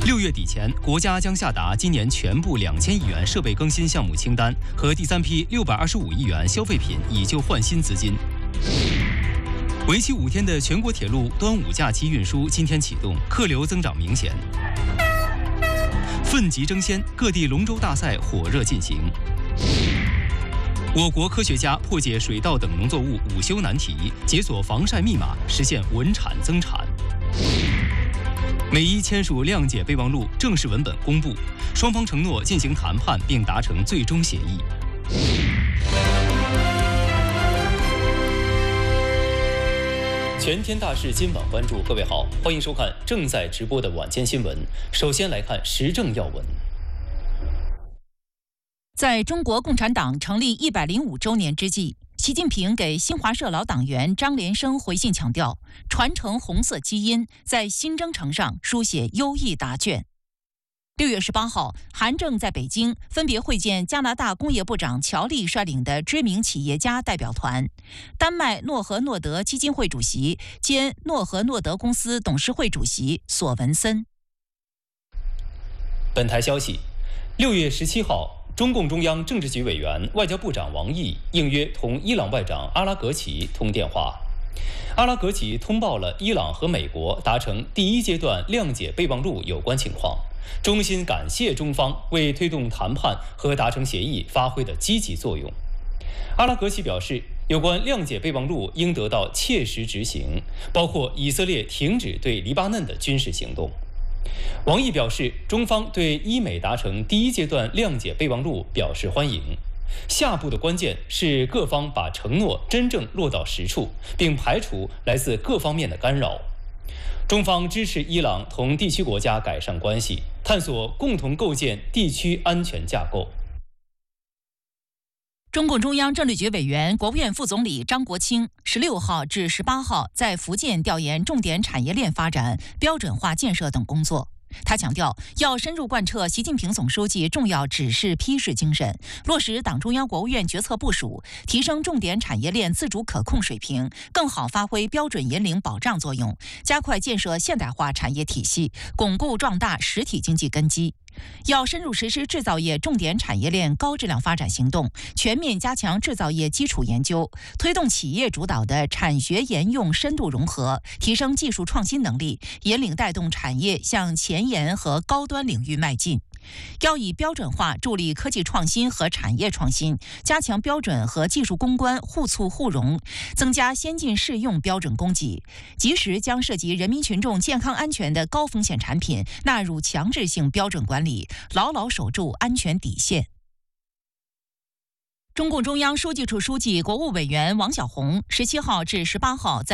6月底前，国家将下达今年全部2000亿元设备更新项目清单和第3批625亿元消费品以旧换新资金。为期5天的全国铁路端午假期运输今天启动，客流增长明显。奋楫争先，各地龙舟大赛火热进行。我国科学家破解水稻等农作物午休难题，解锁防晒密码，实现稳产增产。美伊签署谅解备忘录正式文本公布，双方承诺进行谈判并达成最终协议。全天大事今晚关注，各位好，欢迎收看正在直播的晚间新闻。首先来看时政要闻。 在中国共产党成立105周年之际，习近平给新华社老党员张连生回信强调，传承红色基因，在新征程上书写优异答卷。6月18号，韩正在北京分别会见加拿大工业部长乔利率领的知名企业家代表团，丹麦诺和诺德基金会主席兼诺和诺德公司董事会主席索文森。 本台消息，6月17号，中共中央政治局委员、外交部长王毅应约同伊朗外长阿拉格齐通电话。阿拉格齐通报了伊朗和美国达成第1阶段谅解备忘录有关情况，衷心感谢中方为推动谈判和达成协议发挥的积极作用。阿拉格齐表示，有关谅解备忘录应得到切实执行，包括以色列停止对黎巴嫩的军事行动。王毅表示，中方对伊美达成第1阶段谅解备忘录表示欢迎。下步的关键是各方把承诺真正落到实处，并排除来自各方面的干扰。中方支持伊朗同地区国家改善关系，探索共同构建地区安全架构。 中共中央政治局委员、国务院副总理张国清16号至18号在福建调研重点产业链发展、标准化建设等工作。他强调，要深入贯彻习近平总书记重要指示批示精神，落实党中央、国务院决策部署，提升重点产业链自主可控水平，更好发挥标准引领保障作用，加快建设现代化产业体系，巩固壮大实体经济根基。要深入实施制造业重点产业链高质量发展行动，全面加强制造业基础研究，推动企业主导的产学研用深度融合，提升技术创新能力，引领带动产业向前沿和高端领域迈进。要以标准化助力科技创新和产业创新，加强标准和技术攻关互促互融，增加先进适用标准供给，及时将涉及人民群众健康安全的高风险产品纳入强制性标准管理，牢牢守住安全底线。中共中央书记处书记、国务委员王小洪17号至18号在